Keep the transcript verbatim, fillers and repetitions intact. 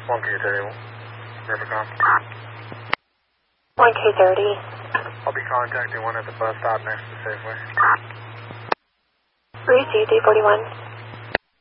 one K thirty, Rivercom. one K thirty. I'll be contacting one at the bus stop next to Safeway. Received, eight forty-one.